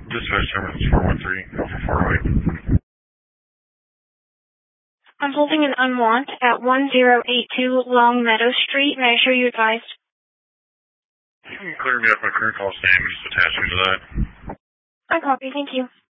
Dispatch number is 413 Alpha 408. I'm holding an unwant at 1082 Long Meadow Street. May I show you advised? You can clear me up my current call's name and just attach me to that. I copy, thank you.